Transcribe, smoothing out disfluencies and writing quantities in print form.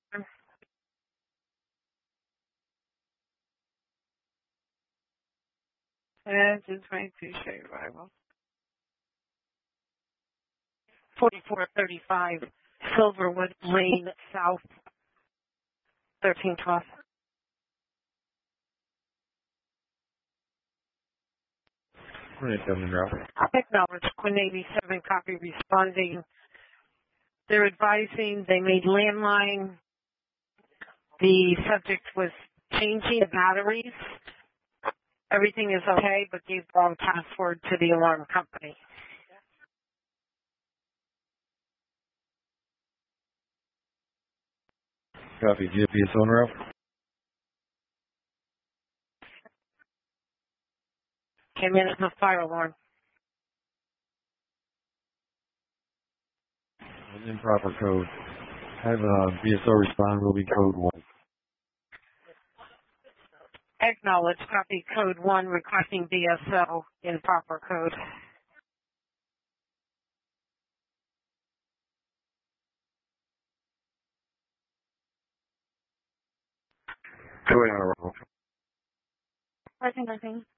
Engine 22 shade arrival. 4435 Silverwood Lane South, 1312. Acknowledge, Queen 87, copy responding. They're advising they made landline. The subject was changing the batteries. Everything is okay, but gave wrong password to the alarm company. Copy, GPS on route. 10 minutes of fire alarm. Improper code. Have BSO respond, will be code 1. Acknowledge, copy code 1, requesting BSO in proper code. Code on route. Nothing.